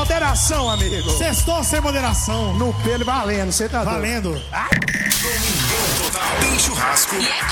moderação, amigo. Sextou sem moderação. No pelo valendo, você tá valendo. Domingão Total. Tem churrasco.